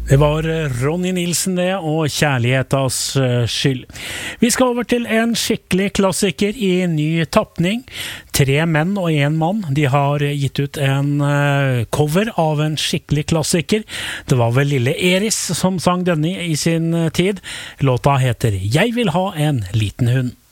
Det var Ronny Nilsen det, og kjærlighetas skyld. Vi skal over til en skikkelig klassiker i ny tappning. 3 menn og 1 mann, de har gitt ut en cover av en skikkelig klassiker. Det var vel lille Eris som sang denne i sin tid. Låta heter «Jeg vil ha en liten hund».